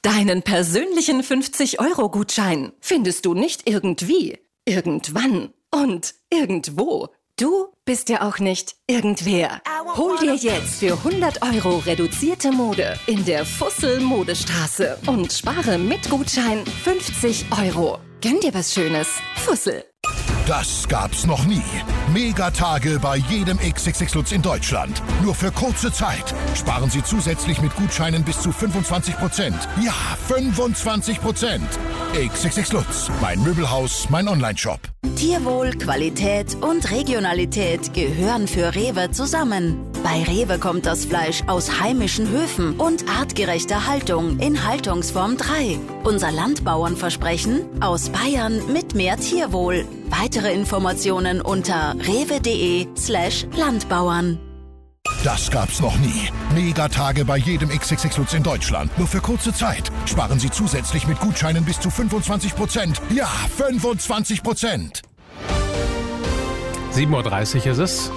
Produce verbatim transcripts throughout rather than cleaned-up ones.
Deinen persönlichen fünfzig-Euro-Gutschein findest du nicht irgendwie, irgendwann und irgendwo. Du bist ja auch nicht irgendwer. Hol dir jetzt für hundert Euro reduzierte Mode in der Fussel-Modestraße und spare mit Gutschein fünfzig Euro. Gönn dir was Schönes. Fussel. Das gab's noch nie. Megatage bei jedem X X X Lutz in Deutschland. Nur für kurze Zeit. Sparen Sie zusätzlich mit Gutscheinen bis zu fünfundzwanzig Prozent. Ja, fünfundzwanzig Prozent. X X X Lutz, mein Möbelhaus, mein Onlineshop. Tierwohl, Qualität und Regionalität gehören für Rewe zusammen. Bei Rewe kommt das Fleisch aus heimischen Höfen und artgerechter Haltung in Haltungsform drei. Unser Landbauernversprechen: aus Bayern mit mehr Tierwohl. Weitere Informationen unter rewe.de slash Landbauern. Das gab's noch nie. Megatage bei jedem X X X Lutz in Deutschland. Nur für kurze Zeit. Sparen Sie zusätzlich mit Gutscheinen bis zu fünfundzwanzig Prozent. Ja, fünfundzwanzig Prozent. sieben Uhr dreißig ist es.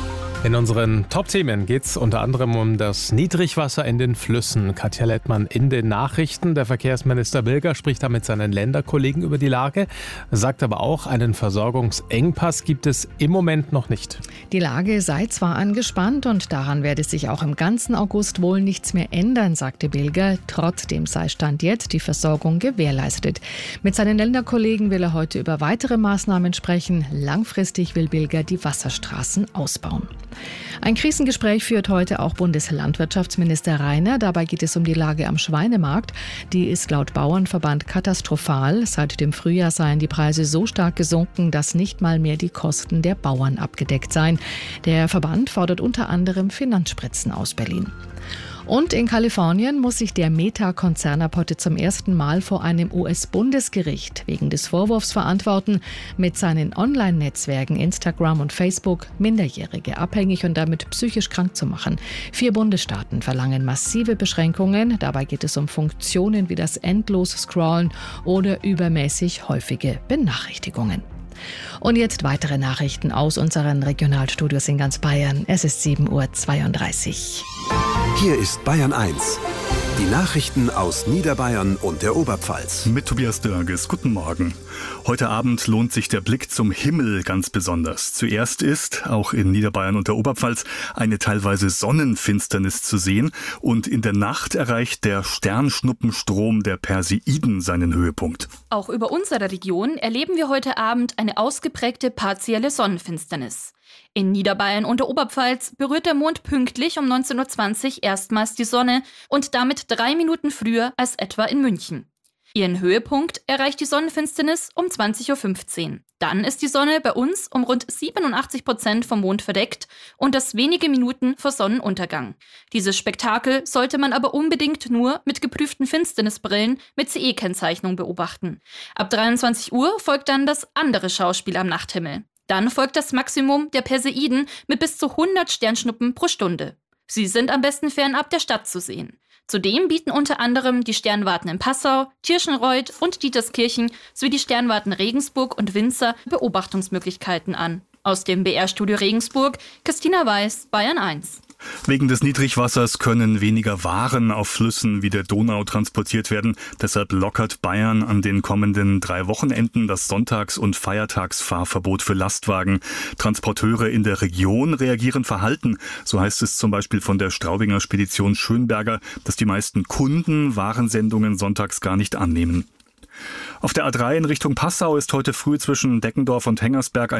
In unseren Top-Themen geht es unter anderem um das Niedrigwasser in den Flüssen. Katja Lettmann in den Nachrichten. Der Verkehrsminister Bilger spricht da mit seinen Länderkollegen über die Lage, sagt aber auch, einen Versorgungsengpass gibt es im Moment noch nicht. Die Lage sei zwar angespannt und daran werde sich auch im ganzen August wohl nichts mehr ändern, sagte Bilger. Trotzdem sei Stand jetzt die Versorgung gewährleistet. Mit seinen Länderkollegen will er heute über weitere Maßnahmen sprechen. Langfristig will Bilger die Wasserstraßen ausbauen. Ein Krisengespräch führt heute auch Bundeslandwirtschaftsminister Reiner. Dabei geht es um die Lage am Schweinemarkt. Die ist laut Bauernverband katastrophal. Seit dem Frühjahr seien die Preise so stark gesunken, dass nicht mal mehr die Kosten der Bauern abgedeckt seien. Der Verband fordert unter anderem Finanzspritzen aus Berlin. Und in Kalifornien muss sich der Meta-Konzern ab heute zum ersten Mal vor einem U S-Bundesgericht wegen des Vorwurfs verantworten, mit seinen Online-Netzwerken Instagram und Facebook Minderjährige abhängig und damit psychisch krank zu machen. Vier Bundesstaaten verlangen massive Beschränkungen. Dabei geht es um Funktionen wie das endlose Scrollen oder übermäßig häufige Benachrichtigungen. Und jetzt weitere Nachrichten aus unseren Regionalstudios in ganz Bayern. Es ist sieben Uhr zweiunddreißig. Hier ist Bayern eins. Die Nachrichten aus Niederbayern und der Oberpfalz. Mit Tobias Dörges. Guten Morgen. Heute Abend lohnt sich der Blick zum Himmel ganz besonders. Zuerst ist, auch in Niederbayern und der Oberpfalz, eine teilweise Sonnenfinsternis zu sehen. Und in der Nacht erreicht der Sternschnuppenstrom der Perseiden seinen Höhepunkt. Auch über unsere Region erleben wir heute Abend eine ausgeprägte partielle Sonnenfinsternis. In Niederbayern und der Oberpfalz berührt der Mond pünktlich um neunzehn Uhr zwanzig erstmals die Sonne und damit drei Minuten früher als etwa in München. Ihren Höhepunkt erreicht die Sonnenfinsternis um zwanzig Uhr fünfzehn. Dann ist die Sonne bei uns um rund siebenundachtzig Prozent vom Mond verdeckt und das wenige Minuten vor Sonnenuntergang. Dieses Spektakel sollte man aber unbedingt nur mit geprüften Finsternisbrillen mit C E-Kennzeichnung beobachten. Ab dreiundzwanzig Uhr folgt dann das andere Schauspiel am Nachthimmel. Dann folgt das Maximum der Perseiden mit bis zu hundert Sternschnuppen pro Stunde. Sie sind am besten fernab der Stadt zu sehen. Zudem bieten unter anderem die Sternwarten in Passau, Tirschenreuth und Dieterskirchen sowie die Sternwarten Regensburg und Winzer Beobachtungsmöglichkeiten an. Aus dem B R-Studio Regensburg, Christina Weiß, Bayern eins. Wegen des Niedrigwassers können weniger Waren auf Flüssen wie der Donau transportiert werden. Deshalb lockert Bayern an den kommenden drei Wochenenden das Sonntags- und Feiertagsfahrverbot für Lastwagen. Transporteure in der Region reagieren verhalten. So heißt es zum Beispiel von der Straubinger Spedition Schönberger, dass die meisten Kunden Warensendungen sonntags gar nicht annehmen. Auf der A drei in Richtung Passau ist heute früh zwischen Deckendorf und Hengersberg ein